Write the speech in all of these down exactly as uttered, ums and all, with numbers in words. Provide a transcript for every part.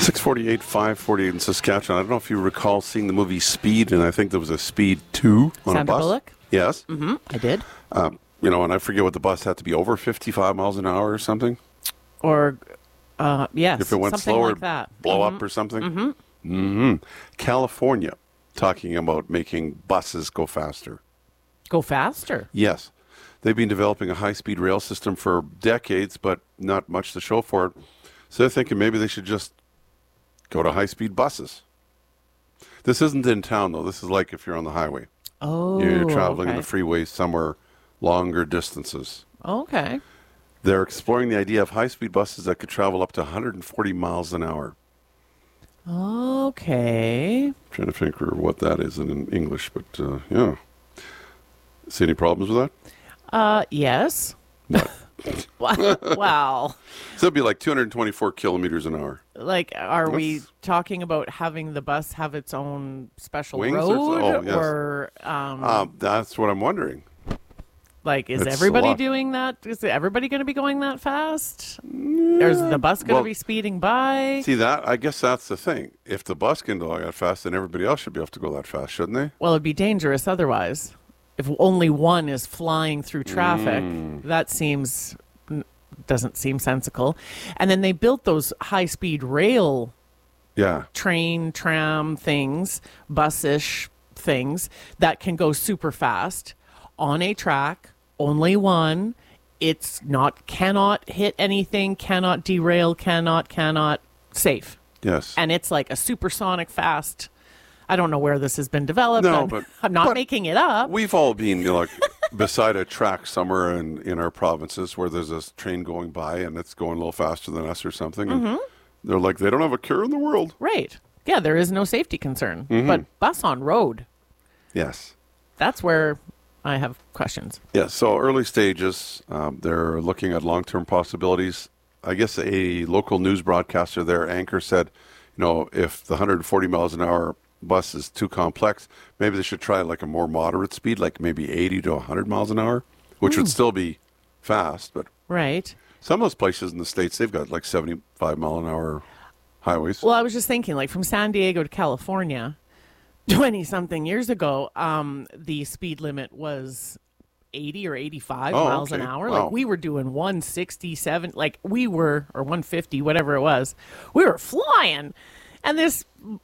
six forty-eight, five forty-eight in Saskatchewan. I don't know if you recall seeing the movie Speed, and I think there was a Speed two on Sandra a bus. Bullock? Yes. Mm-hmm. I did. Um, you know, and I forget what the bus had to be, over fifty-five miles an hour or something. Or, uh, yes, if it went something slower, like that. blow mm-hmm. up or something. Mm-hmm. Mm-hmm. California, talking about making buses go faster. Go faster? Yes. They've been developing a high-speed rail system for decades, but not much to show for it. So they're thinking maybe they should just go to high-speed buses. This isn't in town, though. This is like if you're on the highway. Oh, You're traveling okay. in the freeway somewhere longer distances. Okay. They're exploring the idea of high-speed buses that could travel up to one hundred forty miles an hour. Okay. Trying to think of what that is in English, but uh, yeah. See any problems with that? Uh, yes. What? Wow. So it'd be like two hundred twenty-four kilometers an hour. Like, are That's... we talking about having the bus have its own special Wings road? or, oh, yes. or um, um, that's what I'm wondering. Like, is It's everybody a lot. doing that? Is everybody going to be going that fast? Or is the bus going to Well, be speeding by? See that? I guess that's the thing. If the bus can go that fast, then everybody else should be able to go that fast, shouldn't they? Well, it'd be dangerous otherwise. If only one is flying through traffic, Mm. that seems doesn't seem sensical. And then they built those high-speed rail Yeah. train, tram things, bus-ish things that can go super fast on a track, only one. It's not, cannot hit anything, cannot derail, cannot, cannot, safe. Yes. And it's like a supersonic fast. I don't know where this has been developed. No, I'm, but- I'm not but making it up. We've all been, you know, like beside a track somewhere in, in our provinces where there's a train going by and it's going a little faster than us or something. And Mm-hmm. they're like, they don't have a care in the world. Right. Yeah, there is no safety concern. Mm-hmm. But bus on road, Yes. that's where I have questions. Yes. So early stages, um, they're looking at long-term possibilities. I guess a local news broadcaster there, Anchor, said, you know, if the one hundred forty miles an hour bus is too complex, maybe they should try like a more moderate speed, like maybe eighty to one hundred miles an hour, which would still be fast. But Right. some of those places in the States, they've got like seventy-five mile an hour highways. Well, I was just thinking, like from San Diego to California, twenty-something years ago, um, the speed limit was eighty or eighty-five Oh, miles an okay. hour. Wow. Like we were doing one sixty-seven, like we were, or one fifty, whatever it was. We were flying. And this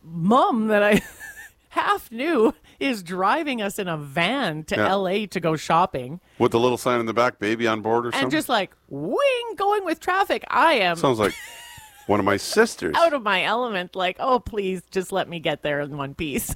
mom that I half knew is driving us in a van to Yeah. L A to go shopping. With the little sign in the back, baby on board or And something. just like, wing, going with traffic. I am Sounds like one of my sisters. out of my element. Like, oh, please, just let me get there in one piece.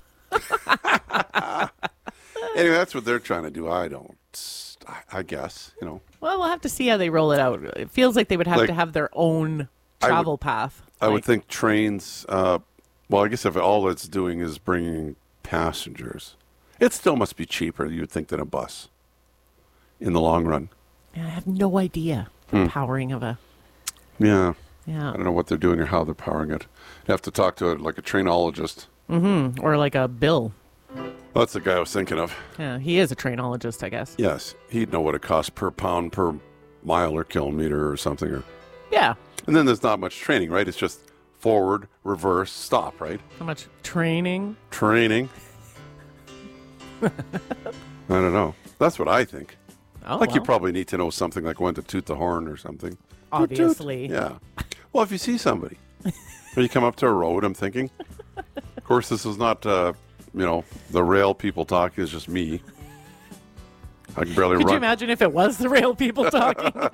Anyway, that's what they're trying to do. I don't, I, I guess, you know. Well, we'll have to see how they roll it out. It feels like they would have Like, to have their own I would- travel path. I would Like, think trains, uh, well, I guess if all it's doing is bringing passengers, it still must be cheaper, you would think, than a bus in the long run. yeah, I have no idea the Hmm. powering of a. Yeah. Yeah. I don't know what they're doing or how they're powering it. You have to talk to it like a trainologist. Mm-hmm. Or like a bill. Well, that's the guy I was thinking of. Yeah, he is a trainologist, I guess. Yes. He'd know what it costs per pound per mile or kilometer or something. Or Yeah. And then there's not much training, right? It's just forward, reverse, stop, right? How much training? Training. I don't know. That's what I think. Oh, like you well, probably need to know something like when to toot the horn or something. Toot, toot. obviously. Yeah. Well, if you see somebody, or you come up to a road, I'm thinking. Of course, this is not, uh, you know, the rail people talking. It's just me. I can barely Could run. you imagine if it was the rail people talking?